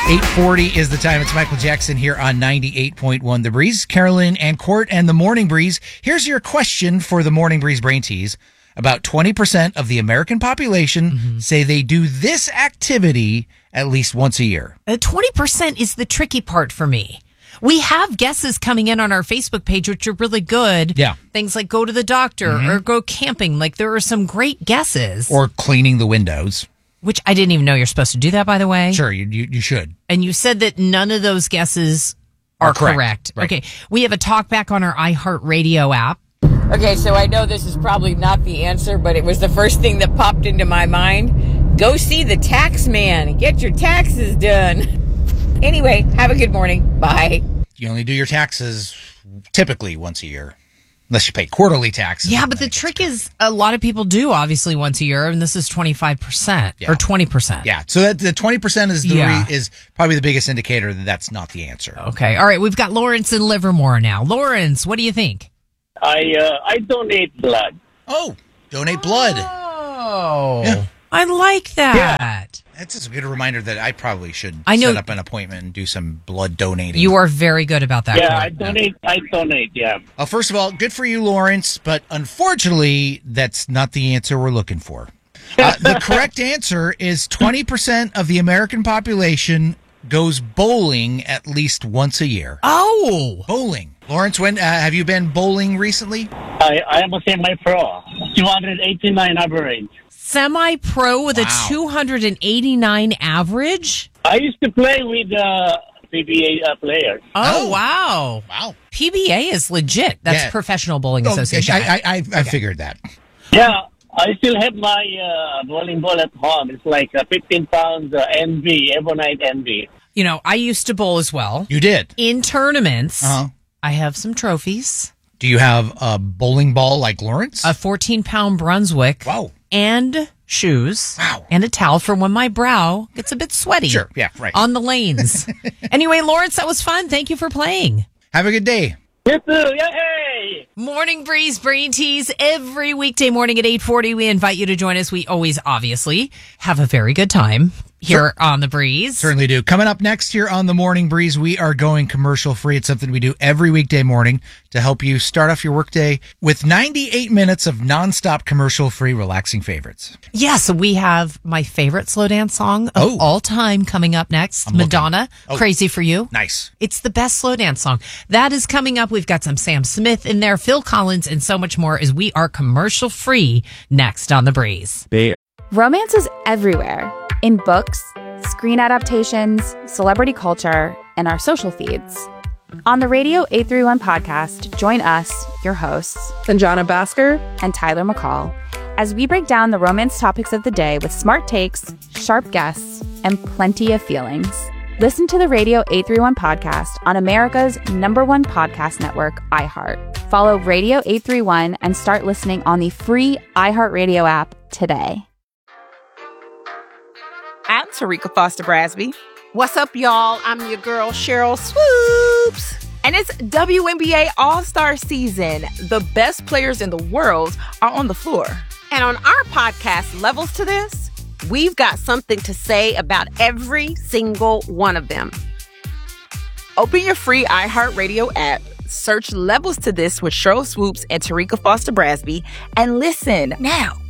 8:40 is the time. It's Michael Jackson here on 98.1 The Breeze. Carolyn and Court and the Morning Breeze. Here's your question for the Morning Breeze Brain Tease. About 20% of the American population say they do this activity at least once a year. 20% is the tricky part for me. We have guesses coming in on our Facebook page, which are really good. Yeah. Things like go to the doctor or go camping. Like, there are some great guesses. Or cleaning the windows. Which I didn't even know you're supposed to do that, by the way. Sure, you should. And you said that none of those guesses are correct. Right. Okay. We have a talk back on our iHeartRadio app. Okay, so I know this is probably not the answer, but it was the first thing that popped into my mind. Go see the tax man and get your taxes done. Anyway, have a good morning. Bye. You only do your taxes typically once a year. Unless you pay quarterly taxes. Yeah, but the trick is a lot of people do obviously once a year, and this is 25% or 20%. Yeah, so that the 20% is probably the biggest indicator that that's not the answer. Okay, all right. We've got Lawrence in Livermore now. Lawrence, what do you think? I donate blood. Oh, donate blood. Oh, yeah. I like that. Yeah. That's just a good reminder that I probably should set up an appointment and do some blood donating. You are very good about that. Yeah, I donate, yeah. Well, first of all, good for you, Lawrence, but unfortunately, that's not the answer we're looking for. The correct answer is 20% of the American population goes bowling at least once a year. Oh! Bowling. Lawrence, when have you been bowling recently? I am a semi-pro, 289 average. Semi-pro with a 289 average? I used to play with PBA players. Oh, wow. Wow. PBA is legit. That's Professional Bowling Association. I figured that. Yeah, I still have my bowling ball at home. It's like 15 pounds NV, Ebonite NV. You know, I used to bowl as well. You did? In tournaments. Uh-huh. I have some trophies. Do you have a bowling ball like Lawrence? A 14-pound Brunswick. Wow. And shoes. Wow. And a towel for when my brow gets a bit sweaty. Sure, yeah, right. On the lanes. Anyway, Lawrence, that was fun. Thank you for playing. Have a good day. You too. Yay! Morning Breeze Brain Tease every weekday morning at 8:40. We invite you to join us. We always, obviously, have a very good time here on The Breeze. Certainly do. Coming up next here on The Morning Breeze, we are going commercial free. It's something we do every weekday morning to help you start off your workday with 98 minutes of nonstop commercial free relaxing favorites. Yes, we have my favorite slow dance song of all time coming up next. Madonna, Crazy for You. Nice. It's the best slow dance song. That is coming up. We've got some Sam Smith in there, Phil Collins, and so much more as we are commercial free next on The Breeze. Romance is everywhere. In books, screen adaptations, celebrity culture, and our social feeds. On the Radio 831 podcast, join us, your hosts, Sanjana Bhaskar and Tyler McCall, as we break down the romance topics of the day with smart takes, sharp guests, and plenty of feelings. Listen to the Radio 831 podcast on America's #1 podcast network, iHeart. Follow Radio 831 and start listening on the free iHeartRadio app today. I'm Tarika Foster Brasby. What's up, y'all? I'm your girl, Cheryl Swoops. And it's WNBA All-Star season. The best players in the world are on the floor. And on our podcast, Levels to This, we've got something to say about every single one of them. Open your free iHeartRadio app, search Levels to This with Cheryl Swoops and Tarika Foster Brasby, and listen now.